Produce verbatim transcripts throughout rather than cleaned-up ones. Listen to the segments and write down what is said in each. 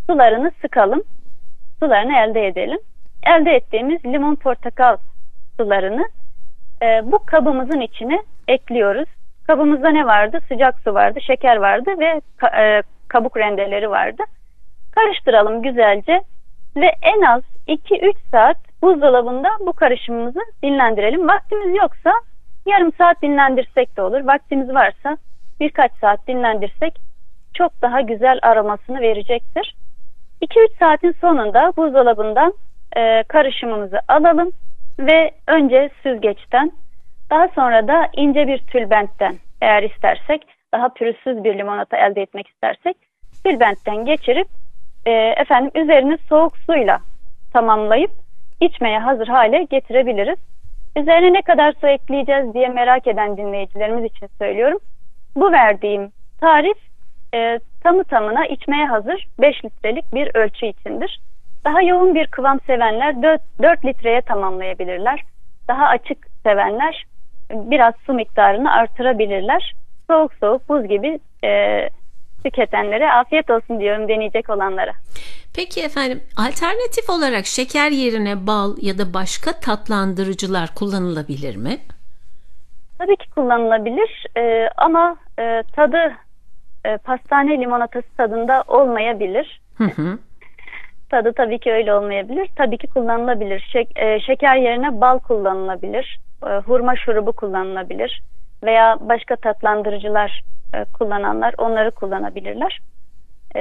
sularını sıkalım. Sularını elde edelim. Elde ettiğimiz limon portakal sularını e, bu kabımızın içine ekliyoruz. Kabımızda ne vardı? Sıcak su vardı, şeker vardı ve ka e, kabuk rendeleri vardı. Karıştıralım güzelce ve en az iki üç saat buzdolabında bu karışımımızı dinlendirelim. Vaktimiz yoksa yarım saat dinlendirsek de olur. Vaktimiz varsa birkaç saat dinlendirsek çok daha güzel aromasını verecektir. iki üç saatin sonunda buzdolabından e, karışımımızı alalım ve önce süzgeçten, daha sonra da ince bir tülbentten, eğer istersek daha pürüzsüz bir limonata elde etmek istersek tülbentten geçirip e, efendim üzerini soğuk suyla tamamlayıp içmeye hazır hale getirebiliriz. Üzerine ne kadar su ekleyeceğiz diye merak eden dinleyicilerimiz için söylüyorum. Bu verdiğim tarif e, tamı tamına içmeye hazır beş litrelik bir ölçü içindir. Daha yoğun bir kıvam sevenler dört litreye tamamlayabilirler. Daha açık sevenler biraz su miktarını artırabilirler. Soğuk soğuk buz gibi e, tüketenlere afiyet olsun diyorum, deneyecek olanlara. Peki efendim, alternatif olarak şeker yerine bal ya da başka tatlandırıcılar kullanılabilir mi? Tabii ki kullanılabilir e, ama e, tadı e, pastane limonatası tadında olmayabilir. Hı hı. Tadı tabii ki öyle olmayabilir. Tabii ki kullanılabilir. Şek e, şeker yerine bal kullanılabilir. E, hurma şurubu kullanılabilir. Veya başka tatlandırıcılar e, kullananlar onları kullanabilirler. E,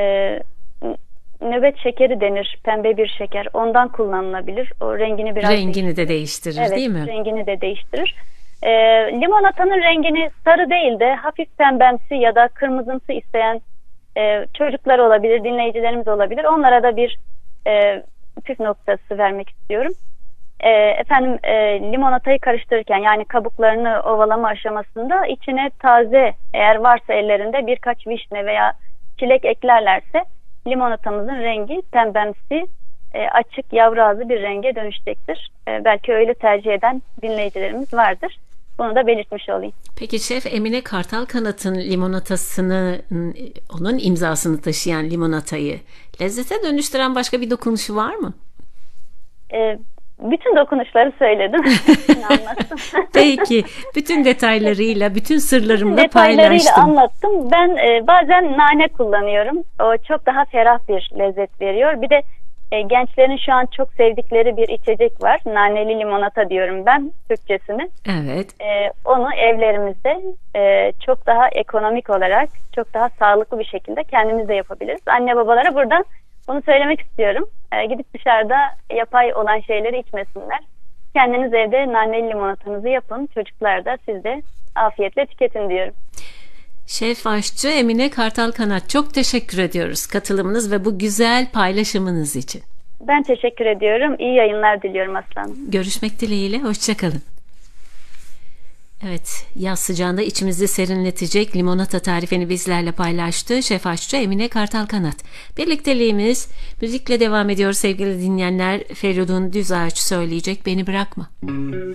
nöbet şekeri denir. Pembe bir şeker. Ondan kullanılabilir. O rengini biraz Rengini değiştirir. de değiştirir, evet, değil mi? rengini de değiştirir. E, limonatanın rengini sarı değil de hafif pembemsi ya da kırmızımsı isteyen e, çocuklar olabilir, dinleyicilerimiz olabilir. Onlara da bir e, püf noktası vermek istiyorum. E, efendim e, limonatayı karıştırırken, yani kabuklarını ovalama aşamasında içine taze, eğer varsa ellerinde birkaç vişne veya çilek eklerlerse limonatamızın rengi pembemsi, e, açık, yavru ağzı bir renge dönüşecektir. E, belki öyle tercih eden dinleyicilerimiz vardır. Bunu da belirtmiş olayım. Peki Şef Emine Kartalkanat'ın limonatasını, onun imzasını taşıyan limonatayı lezzete dönüştüren başka bir dokunuşu var mı? E, bütün dokunuşları söyledim. Anlattım. Peki, bütün detaylarıyla, bütün sırlarımla detaylarıyla paylaştım. anlattım. Ben e, bazen nane kullanıyorum. O çok daha ferah bir lezzet veriyor. Bir de e, gençlerin şu an çok sevdikleri bir içecek var. Naneli limonata diyorum ben Türkçesini. Evet. E, onu evlerimizde e, çok daha ekonomik olarak, çok daha sağlıklı bir şekilde kendimiz de yapabiliriz. Anne babalara buradan bunu söylemek istiyorum. E, gidip dışarıda yapay olan şeyleri içmesinler. Kendiniz evde naneli limonatanızı yapın. Çocuklar da siz de afiyetle tüketin diyorum. Şef aşçı Emine Kartalkanat, çok teşekkür ediyoruz katılımınız ve bu güzel paylaşımınız için. Ben teşekkür ediyorum. İyi yayınlar diliyorum aslanım. Görüşmek dileğiyle, hoşça kalın. Evet, yaz sıcağında içimizi serinletecek limonata tarifini bizlerle paylaştı şef aşçı Emine Kartalkanat. Birlikteliğimiz müzikle devam ediyor sevgili dinleyenler. Feridun Düzağaç söyleyecek Beni Bırakma.